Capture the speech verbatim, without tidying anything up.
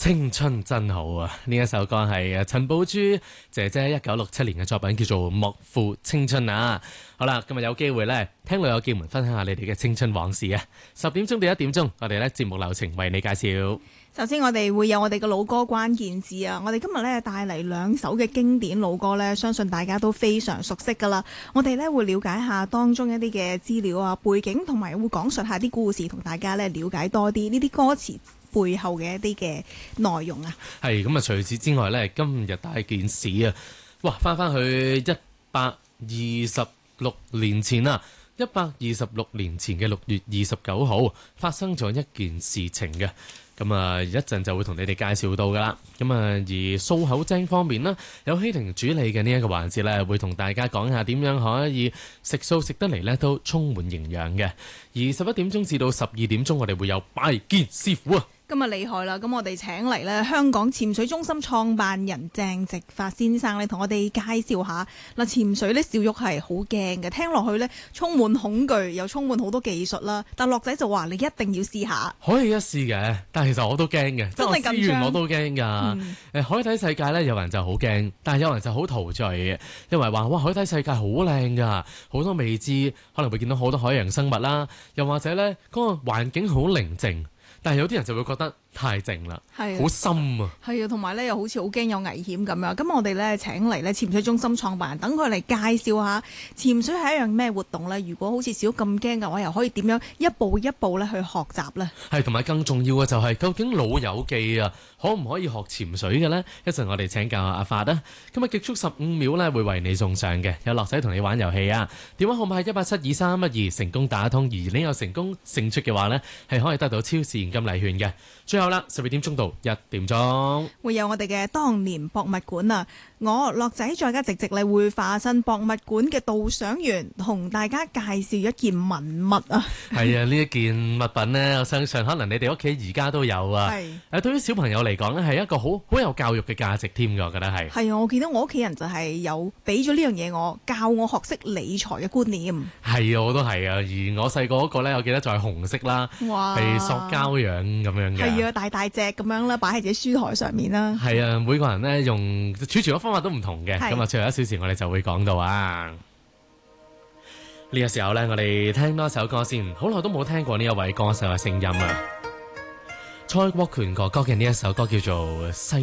青春真好啊！呢一首歌係陳寶珠姐姐一九六七年嘅作品，叫做《莫負青春》啊！好啦，今日有機會咧，聽老友記們分享下你哋嘅青春往事啊！十點鐘到一點鐘，我哋咧節目流程為你介紹。 首先我哋會有我哋嘅老歌關鍵字啊！我哋今日咧帶嚟兩首嘅經典老歌咧，相信大家都非常熟悉噶啦。我哋咧會了解下當中一啲嘅資料啊、背景，同埋會講述下啲故事，同大家咧了解多啲呢啲歌詞背後嘅一啲嘅內容啊。係咁啊！除此之外咧，今日大件事啊，哇！翻翻去一百二十六年前啊，一百二十六年前嘅六月二十九號發生咗一件事情嘅。咁啊，一陣就會同你哋介紹到噶啦。咁啊，而素口精方面啦，有希婷主理嘅呢一個環節咧，會同大家講下點樣可以食素食得嚟咧都充滿營養嘅。而十一點鐘至到十二點鐘，我哋會有拜見師傅啊。 今日厲害啦！咁我哋請嚟咧香港潛水中心創辦人鄭直發先生咧，同我哋介紹下嗱，潛水咧小玉係好驚嘅，聽落去咧充滿恐懼，又充滿好多技術啦。但樂仔就話你一定要試下， 可以一試嘅。但係其實我都驚嘅，真係試完我都驚噶。誒、嗯，海底世界咧，有人就好驚，但係有人就好陶醉嘅，因為話哇，海底世界好靚噶，好多未知，可能會見到好多海洋生物啦，又或者咧嗰個環境好寧靜。但係有啲人就會覺得太靜啦，係好深啊，係啊，同埋咧又好似好驚有危險咁樣。咁我哋咧請嚟咧潛水中心創辦人，等佢嚟介紹下潛水係一樣咩活動咧？如果好似小咁驚嘅話，又可以點樣一步一步咧去學習咧？係，同埋更重要嘅就係、是、究竟老友記啊，可唔可以學潛水嘅咧？一陣我哋請教阿發啦。今日極速十五秒咧會為你送上嘅，有樂仔同你玩遊戲啊！電話號碼係一八七二三一二，成功打通，而你有成功勝出嘅話咧，係可以得到超市現金禮券嘅。最後啦，十二點鐘到一點鐘，會有我哋嘅當年博物館啊！我樂仔再加直直咧會化身博物館嘅導賞員，同大家介紹一件文物啊！係啊，呢一件物品呢，我相信可能你哋屋企而家都有啊。係誒，對於小朋友嚟講呢，係一個好好有教育嘅價值添㗎，我覺得係。係啊，我記得我屋企人就係有俾咗呢樣嘢我，教我學識理財嘅觀念。係啊，我都係啊，而我細個嗰個咧，我記得就係紅色啦，係塑膠樣咁樣嘅。係啊，大大隻咁樣啦，擺喺自己書台上面啦。係啊，每個人呢，用儲存嘅方法都唔同嘅。咁啊，最後一小時我哋就會講到啊。呢個時候呢，我哋聽多首歌先，好耐都冇聽過呢一位歌手嘅聲音啊。蔡國權哥哥嘅呢一首歌叫做《西》。